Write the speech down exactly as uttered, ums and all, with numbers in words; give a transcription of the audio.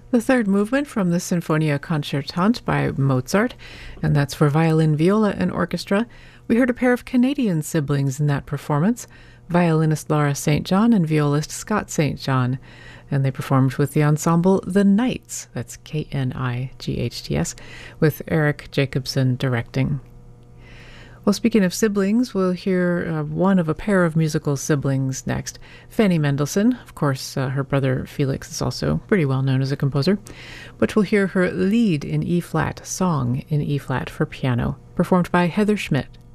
The third movement from the Sinfonia Concertante by Mozart, and that's for violin, viola, and orchestra. We heard a pair of Canadian siblings in that performance, violinist Laura Saint John and violist Scott Saint John, and they performed with the ensemble The Knights, that's K N I G H T S, with Eric Jacobson directing. Well, speaking of siblings, we'll hear uh, one of a pair of musical siblings next. Fanny Mendelssohn, of course, uh, her brother Felix is also pretty well known as a composer, but we'll hear her lead in E-flat, Song in E-flat for piano, performed by Heather Schmidt.